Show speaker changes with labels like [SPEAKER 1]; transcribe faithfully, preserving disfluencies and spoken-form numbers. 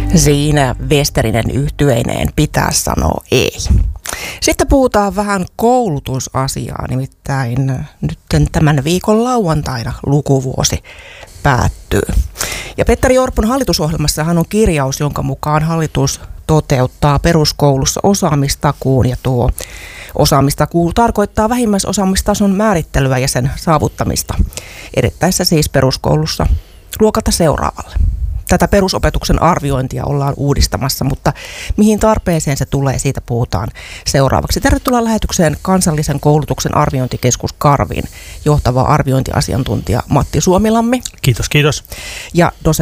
[SPEAKER 1] Siinä Westerinen yhtyeineen pitää sanoa ei. Sitten puhutaan vähän koulutusasiaa, nimittäin nyt tämän viikon lauantaina lukuvuosi päättyy. Ja Petteri Orpon hallitusohjelmassahan on kirjaus, jonka mukaan hallitus toteuttaa peruskoulussa osaamistakuun, ja tuo osaamistakuu tarkoittaa vähimmäisosaamistason määrittelyä ja sen saavuttamista, edettäessä siis peruskoulussa luokalta seuraavalle. Tätä perusopetuksen arviointia ollaan uudistamassa, mutta mihin tarpeeseen se tulee, siitä puhutaan seuraavaksi. Tervetuloa lähetykseen Kansallisen koulutuksen arviointikeskus Karvin johtava arviointiasiantuntija Matti Suomilammi.
[SPEAKER 2] Kiitos, kiitos.
[SPEAKER 1] Ja dosentti